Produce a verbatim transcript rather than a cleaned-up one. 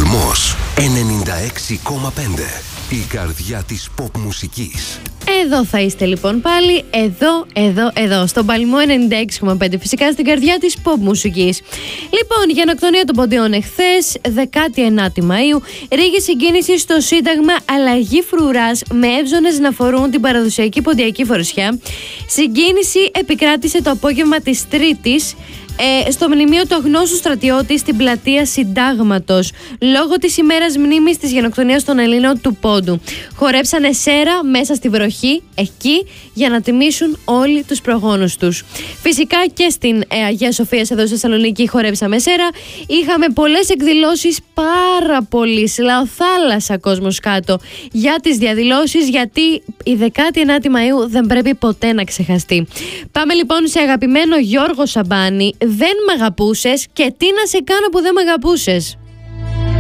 Παλμός ενενήντα έξι κόμμα πέντε. Η καρδιά της pop μουσικής. Εδώ θα είστε λοιπόν πάλι, εδώ, εδώ, εδώ, στον Παλμό ενενήντα έξι κόμμα πέντε, φυσικά στην καρδιά της pop μουσικής. Λοιπόν, η γενοκτονία των Ποντιών εχθές, δεκάτη ενάτη Μαΐου, ρήγη συγκίνηση στο Σύνταγμα, αλλαγή φρουράς με εύζωνες να φορούν την παραδοσιακή ποντιακή φορεσιά. Συγκίνηση επικράτησε το απόγευμα της Τρίτης, Ε, στο μνημείο του αγνώστου στρατιώτη στην πλατεία Συντάγματος, λόγω της ημέρας μνήμης της γενοκτονίας των Ελλήνων του Πόντου. Χορέψανε σέρα μέσα στη βροχή εκεί για να τιμήσουν όλοι τους προγόνους τους. Φυσικά και στην ε, Αγία Σοφίας εδώ στη Θεσσαλονίκη χορέψαμε σέρα. Είχαμε πολλές εκδηλώσεις, πάρα πολύ λαοθάλασσα κόσμος κάτω για τις διαδηλώσεις, γιατί η δεκάτη ενάτη Μαΐου δεν πρέπει ποτέ να ξεχαστεί. Πάμε λοιπόν σε αγαπημένο Γιώργο Σαμπάνη. Δεν μ' αγαπούσες και τι να σε κάνω που δεν μ' αγαπούσες.